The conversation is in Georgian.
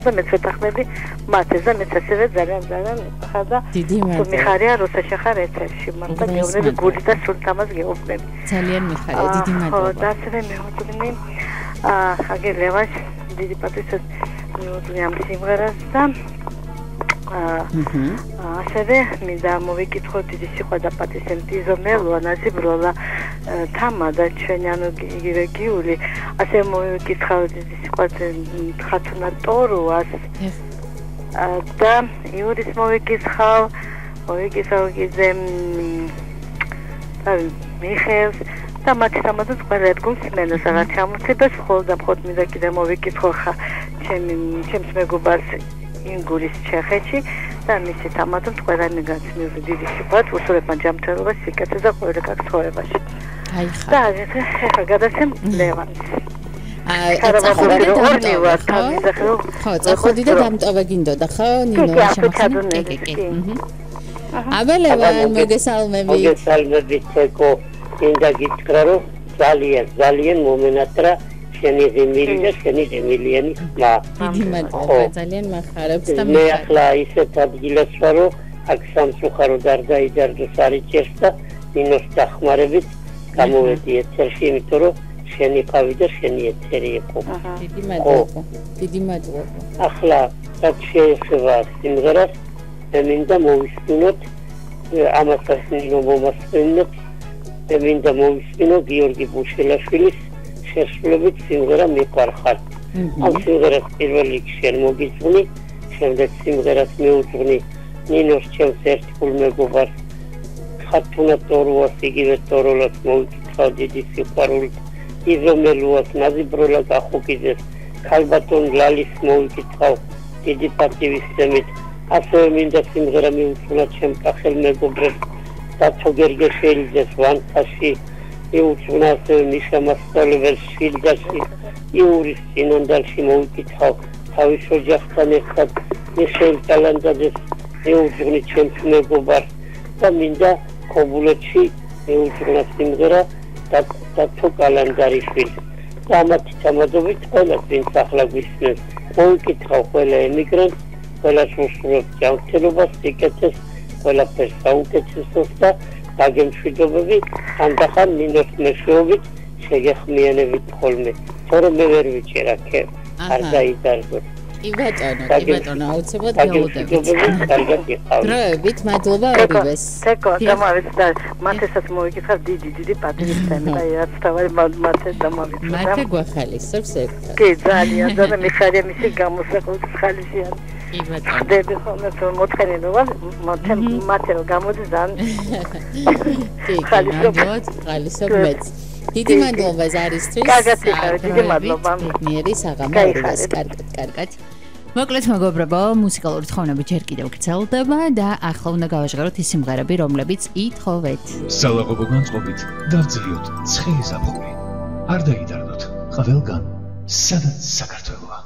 და მეც ვეთანხმები მათეს და მეც ასევე ძალიან მიხარ და მიხარია როცა ხარ ეთერში მართლა გეუბნები გული და სულ თამას გეუბნები ძალიან მიხარია დიდი მადლობა და ასევე მეუბნები ხაგე ლევას დიდი პატივისცემ მიუძღვნა ამ სიმღერას და ასევე მინდა მოვიკითხოთ დიდი სიყვარული და პატივისცემ მელოა ნაზიბროლა თამა და ჩვენი ანუ იგივე გიული ასევე მოვიკითხავ დიდი სიყვარული ხათუნა ტორუას და იურის მოვიკითხავ კიდე მიხეილს და მათი თამადაც ყველა ერთგულს მენას აღარ ჩამოწებას ხოლმე და მხოლოდ მინდა კიდე მოვიკითხო ხა ჩემს მეგობარს ინგურის ჩეხეთში და მისი თამადაც ყველა მიგაცნობს დიდი სიყვარული უსურებმა ჯანმრთელობას სიკეთეს და ყველა კაც ცხოვრებაში აი ხა და ახლა გადასცემ ლევანს ხო, წახვედი და დამტოვე გინდოდა, ხო? ნინო შემოხსნა. კი. აბა ლევან, მოგესალმები. მოგესალმები, თეკო. მინდა გითხრა, რომ ძალიან მომენატრა შენი ზემილი და შენი ზემილიანი ხმა. დიდი მადლობა, ძალიან მახარებს და მე ახლა ისეთ ადგილას ვარ, რომ აქ სამწუხარო დარდაიდარდოს არიჭერს და ნინოს დახმარებით გამოვედი ეთერში, იმიტომ რომ შენი ყავი და შენი ეთერი იყო. დიდი მადლობა. ახლა რაც შეეხება სიმღერას, მე მინდა მოვისმინოთ ამასაც ნინო მომასწრინოთ, მე მინდა მოვისმინო გიორგი ბუშელაშვილის შესრულებით სიმღერა მიყვარხარ. ამ სიმღერას პირველ რიგში შენ მოგიწვნი, შემდეგ სიმღერას მიუძვნი ნინოს ჩემს ერთგულ მეგობარს ხათუნა ტორუას იგივე ტოროლას მოვიკითხავ დიდი სიყვარულით. იზომელუას ნაზიბროლა გახუკიძეს ქალბატონ ლალის მოვიკითხავ დიდი პატივისცემით ასევე მინდა სიმღერა მიუძღვნა ჩემ კახელ მეგობრებს დაცო გერგეშელიძეს ვანთაში მიუძღვნა ასევე მიშა მასწავლებელს შილდაში იურის წინანდალში მოვიკითხავ თავის ოჯახთან ერთად მიხეილ ტალანდაძეს მიუძღვნი ჩემს მეგობარს და მინდა ქობულეთში მიუძღვნა სიმღერა და თუ კალენდარიშვილი და ამათი თამადობით ყველას ვინც ახლა გვისმენს მოვიკითხავ ყველა ემიგრანტს ყველას უსურვებ ჯანმრთელობას სიკეთეს ყველაფერს საუკეთესოს და დაგემშვიდობები ანდახან ნინოს მეშვეობით შეგეხმიანებით ხოლმე თორემ მე ვერ ვიჭერა ქე არ დაიდარგოს კი ბატონო აუცილებლად გავუდებით დროებით მადლობა ორივეს თეკო გამავეცდა მათესაც მოვიკითხავ დიდი პატივისცემი და რაც თავი მათეს დამავიწყდა მათე გვახალისებს ერთად კი ძალიან და მიხარია მისი გამოსახულს ხალისიან კი ბატონო დები ხოლმე მოთხენილობა მათე რომ გამოდის ძალიან კი ხალისობ მეც დიდი მადლობა ზარისთვის. დიდი მადლობა. მიერის აღამარებას კარგად. მოკლედ მეგობრებო, მუსიკალური თხოვნები ჯერ კიდევ გრძელდება და ახლა უნდა გავაჟღეროთ ის სიმღერები, რომლებიც ითხოვეთ. სალაღობო განწყობით დავძლიოთ ცხელი ზაფხული. არ დაიდარდოთ ყველგან, სადაც საქართველოა.